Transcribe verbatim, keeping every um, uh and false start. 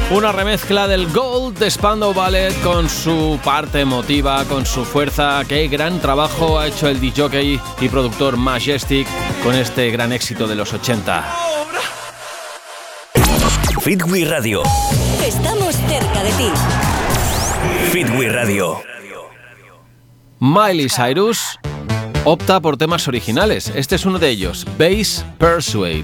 Una remezcla del Gold de Spandau Ballet con su parte emotiva, con su fuerza. Qué gran trabajo ha hecho el D J y productor Majestic con este gran éxito de los ochenta. Fitwi Radio. Estamos cerca de ti. Fitwi Radio. Miley Cyrus opta por temas originales. Este es uno de ellos, Bass Persuade.